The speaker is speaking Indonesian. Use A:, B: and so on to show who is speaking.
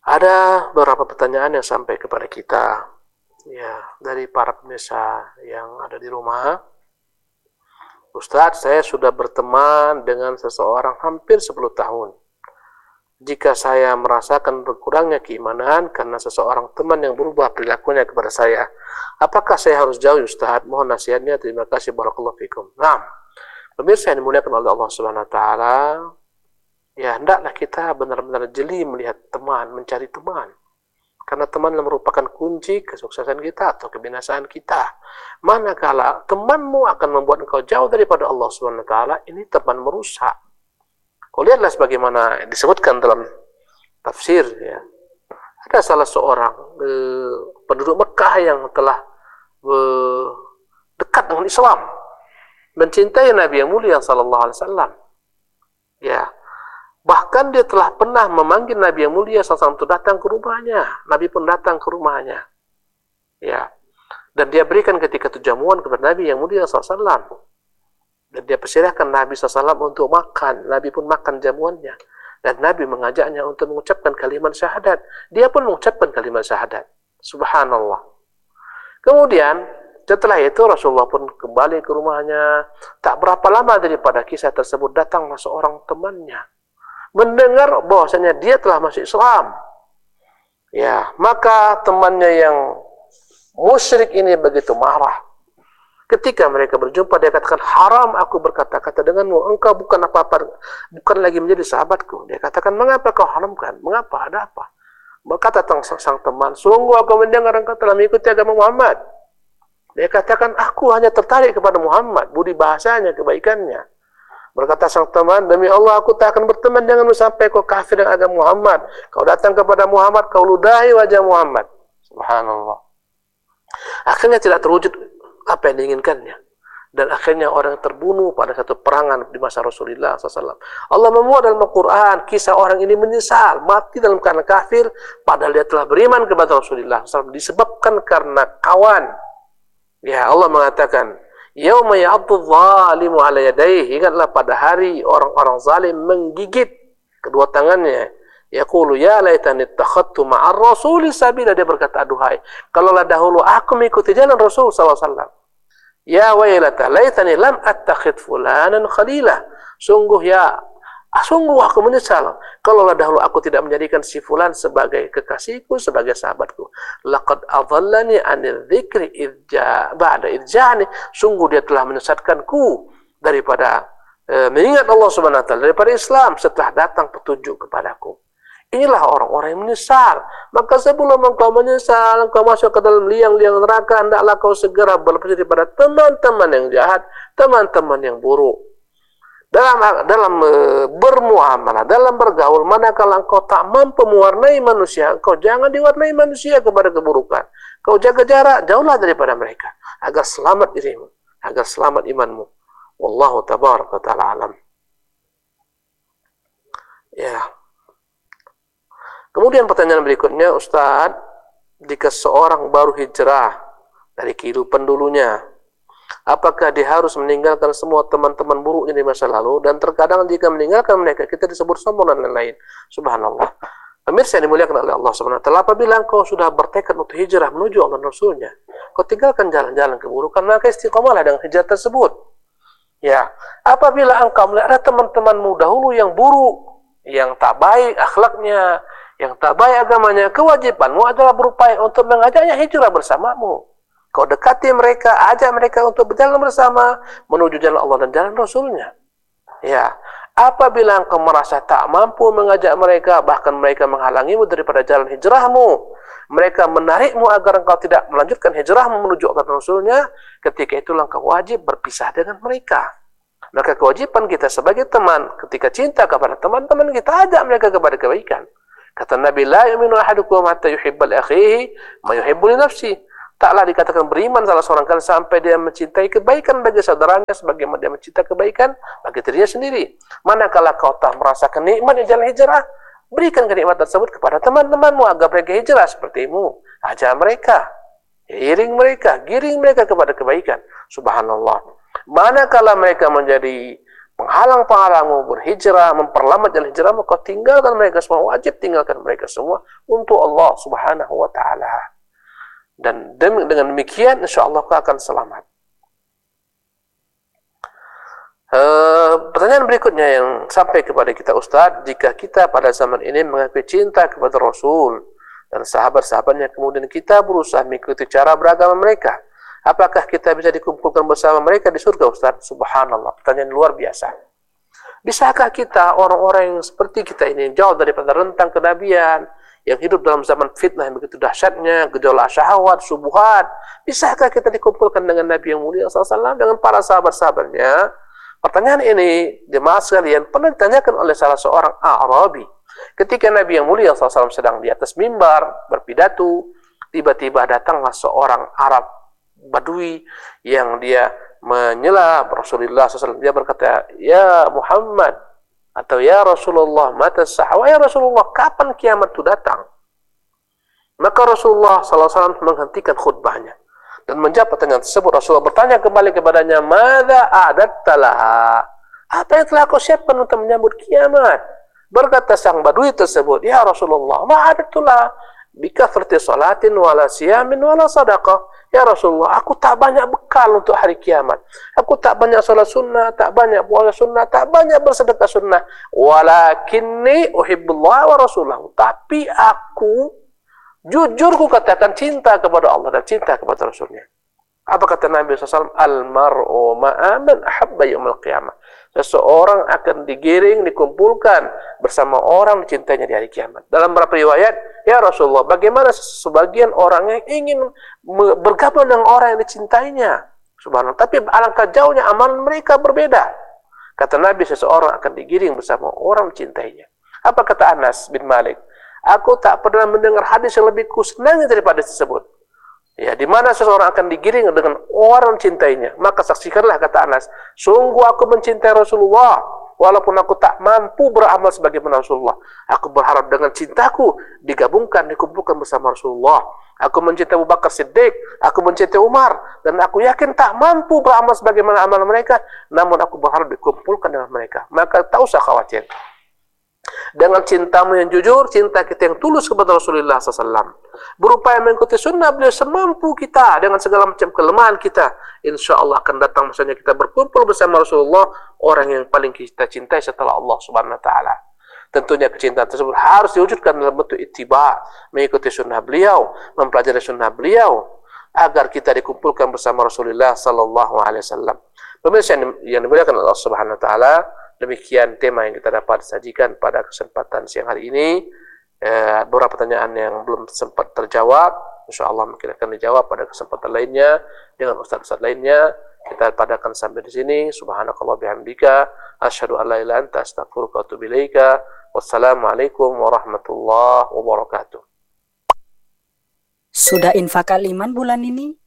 A: Ada beberapa pertanyaan yang sampai kepada kita, ya, dari para pemirsa yang ada di rumah. Ustadz, saya sudah berteman dengan seseorang hampir 10 tahun. Jika saya merasakan berkurangnya keimanan karena seseorang teman yang berubah perilakunya kepada saya, apakah saya harus jauh, Ustadz? Mohon nasihatnya. Terima kasih. Barakallahu fikum. Nah, pemirsa yang dimuliakan oleh Allah Subhanahu wa taala, ya, hendaklah kita benar-benar jeli melihat teman, mencari teman. Karena teman merupakan kunci kesuksesan kita atau kebinasaan kita. Manakala temanmu akan membuat engkau jauh daripada Allah Subhanahu wa taala, ini teman merusak. Kau lihatlah sebagaimana disebutkan dalam tafsir, ya. Ada salah seorang penduduk Mekah yang telah dekat dengan Islam, mencintai Nabi yang mulia sallallahu alaihi wasallam. Ya. Bahkan dia telah pernah memanggil Nabi yang mulia SAW untuk datang ke rumahnya. Nabi pun datang ke rumahnya. Ya. Dan dia berikan ketika itu jamuan kepada Nabi yang mulia SAW. Dan dia persilahkan Nabi SAW untuk makan. Nabi pun makan jamuannya. Dan Nabi mengajaknya untuk mengucapkan kalimat syahadat. Dia pun mengucapkan kalimat syahadat. Subhanallah. Kemudian, setelah itu Rasulullah pun kembali ke rumahnya. Tak berapa lama daripada kisah tersebut, datanglah seorang temannya. Mendengar bahwasanya dia telah masuk Islam. Ya, maka temannya yang musyrik ini begitu marah. Ketika mereka berjumpa, dia katakan, haram aku berkata-kata denganmu, engkau bukan apa-apa, bukan lagi menjadi sahabatku. Dia katakan, mengapa kau haramkan? Mengapa? Ada apa? Berkata sang teman, sungguh aku mendengar engkau telah mengikuti agama Muhammad. Dia katakan, aku hanya tertarik kepada Muhammad, budi bahasanya, kebaikannya. Berkata sang teman, demi Allah aku tak akan berteman denganmu sampai kau kafir dengan agama Muhammad. Kau datang kepada Muhammad, kau ludahi wajah Muhammad. Subhanallah. Akhirnya tidak terwujud apa yang diinginkannya. Dan akhirnya orang terbunuh pada satu perangan di masa Rasulullah SAW. Allah memuat dalam Al-Quran kisah orang ini menyesal, mati dalam keadaan kafir, padahal dia telah beriman kepada Rasulullah SAW. Disebabkan karena kawan. Ya, Allah mengatakan, yauma ya'addu dhalimu ala yadayhi, ingatlah pada hari orang-orang zalim menggigit kedua tangannya. Yaqulu ya laitani ittakhadtu ma'ar rasuli sabila, dia berkata, aduhai kalaulah dahulu aku mengikuti jalan Rasul sallallahu alaihi wasallam. Ya wailata laitani lam attakhid fulanan khalila, sungguh aku menyesal kalaulah dahulu aku tidak menjadikan si fulan sebagai kekasihku, sebagai sahabatku. Laqad adallani 'anil dzikri ba'da idja'ani, sungguh dia telah menyesatkanku daripada mengingat Allah Subhanahu wa taala, daripada Islam setelah datang petunjuk kepadaku. Inilah orang-orang yang menyesal. Maka sebelum engkau menyesal, engkau masuk ke dalam liang-liang neraka, hendaklah kau segera berlepas daripada teman-teman yang jahat, teman-teman yang buruk. Dalam bermuamalah, dalam bergaul, manakala engkau tak mampu mewarnai manusia, engkau jangan diwarnai manusia kepada keburukan. Kau jaga jarak, jauhlah daripada mereka, agar selamat dirimu, agar selamat imanmu. Wallahu tabaraka ta'ala alam. Ya. Kemudian pertanyaan berikutnya, Ustaz, jika seorang baru hijrah dari kehidupan dulunya, apakah dia harus meninggalkan semua teman-teman buruknya di masa lalu? Dan terkadang jika meninggalkan mereka, kita disebut sombong dan lain-lain. Subhanallah. Pemirsa yang dimuliakan oleh Allah Subhanahu wa taala, apabila engkau sudah bertekad untuk hijrah menuju Allah Rasulnya, kau tinggalkan jalan-jalan keburukan, maka istiqomahlah dengan hijrah tersebut. Ya, apabila engkau melihat ada teman-temanmu dahulu yang buruk, yang tak baik akhlaknya, yang tak baik agamanya, kewajibanmu adalah berupaya untuk mengajaknya hijrah bersamamu. Kau dekati mereka, ajak mereka untuk berjalan bersama menuju jalan Allah dan jalan Rasulnya. Ya, apabila engkau merasa tak mampu mengajak mereka, bahkan mereka menghalangimu daripada jalan hijrahmu, mereka menarikmu agar engkau tidak melanjutkan hijrahmu menuju Allah dan Rasulnya, ketika itulah engkau wajib berpisah dengan mereka. Maka kewajiban kita sebagai teman, ketika cinta kepada teman-teman kita, ajak mereka kepada kebaikan. Kata Nabi, la yu'minu ahadukum hatta yuhibba li akhihi ma yuhibbu li nafsihi. Taklah dikatakan beriman salah seorang kalian sampai dia mencintai kebaikan bagi saudaranya sebagaimana dia mencintai kebaikan bagi dirinya sendiri. Manakala kau tak merasakan nikmat di jalan hijrah, berikan kenikmatan tersebut kepada teman-temanmu agar mereka hijrah sepertimu. Ajak mereka, giring mereka kepada kebaikan. Subhanallah. Manakala mereka menjadi penghalang-penghalangmu berhijrah, memperlambat jalan hijrah, maka tinggalkan mereka semua, wajib tinggalkan mereka semua untuk Allah Subhanahu wa taala. Dan dengan demikian insyaallah kau akan selamat. Pertanyaan berikutnya yang sampai kepada kita Ustaz, jika kita pada zaman ini mengakui cinta kepada Rasul dan sahabat-sahabatnya, kemudian kita berusaha mengikuti cara beragama mereka, apakah kita bisa dikumpulkan bersama mereka di surga Ustaz? Subhanallah, pertanyaan luar biasa. Bisakah kita orang-orang yang seperti kita ini, jauh daripada rentang kenabian, yang hidup dalam zaman fitnah yang begitu dahsyatnya, gejolak syahwat, subuhat, bisakah kita dikumpulkan dengan Nabi yang mulia SAW, dengan para sahabat-sahabatnya? Pertanyaan ini, jemaah sekalian, pernah ditanyakan oleh salah seorang Arabi. Ketika Nabi yang mulia SAW sedang di atas mimbar, berpidato, tiba-tiba datanglah seorang Arab Badui yang dia menyela Rasulullah SAW. Dia berkata, "Ya Muhammad," atau "Ya Rasulullah, mata sahwa." "Ya Rasulullah, kapan kiamat itu datang?" Maka Rasulullah SAW menghentikan khutbahnya dan menjawab pertanyaan tersebut. Rasulullah bertanya kembali kepadanya, "Madza a'datta laha?" Apa yang telah kau siapkan untuk menyambut kiamat? Berkata sang Badui tersebut, "Ya Rasulullah, ma'adattu laha bikathrati salatin wala siyamin wala sadaqah." Ya Rasulullah, aku tak banyak bekal untuk hari kiamat. Aku tak banyak salat sunnah, tak banyak puasa sunnah, tak banyak bersedekah sunnah. Walakinni uhibbullah wa rasulahu. Tapi aku jujur ku katakan cinta kepada Allah dan cinta kepada Rasulnya. Apa kata Nabi SAW? Al-mar'u ma'aman ahabba yawmal qiyamah. Seseorang akan digiring, dikumpulkan bersama orang dicintainya di hari kiamat. Dalam beberapa riwayat, "Ya Rasulullah, bagaimana sebagian orang yang ingin bergabung dengan orang yang dicintainya?" Subhanallah. Tapi alangkah jauhnya amalan mereka berbeda. Kata Nabi, seseorang akan digiring bersama orang dicintainya. Apa kata Anas bin Malik? "Aku tak pernah mendengar hadis yang lebih kusenangi daripada tersebut." Ya, di mana seseorang akan digiring dengan orang cintainya. Maka saksikanlah, kata Anas, sungguh aku mencintai Rasulullah, walaupun aku tak mampu beramal sebagaimana Rasulullah. Aku berharap dengan cintaku digabungkan, dikumpulkan bersama Rasulullah. Aku mencintai Abu Bakar Siddiq, aku mencintai Umar, dan aku yakin tak mampu beramal sebagaimana amal mereka, namun aku berharap dikumpulkan dengan mereka. Maka tak usah khawatir. Dengan cintamu yang jujur, cinta kita yang tulus kepada Rasulullah SAW, berupaya mengikuti sunnah beliau semampu kita dengan segala macam kelemahan kita, insya Allah akan datang masanya kita berkumpul bersama Rasulullah, orang yang paling kita cintai setelah Allah Subhanahu Wa Taala. Tentunya kecintaan tersebut harus diwujudkan dalam bentuk ittiba, mengikuti sunnah beliau, mempelajari sunnah beliau, agar kita dikumpulkan bersama Rasulullah Sallallahu Alaihi Wasallam. Pemirsa yang dimuliakan Allah Subhanahu Wa Taala, demikian tema yang kita dapat sajikan pada kesempatan siang hari ini. Beberapa pertanyaan yang belum sempat terjawab, insya Allah mungkin akan dijawab pada kesempatan lainnya dengan ustaz-ustaz lainnya. Kita padakan sampai di sini. Subhanakallah bihamdika, asyhadu an la ilaha illa anta, astaghfiruka wa atubu ilaika. Wassalamualaikum warahmatullahi wabarakatuh.
B: Sudah infak Al-Iman bulan ini?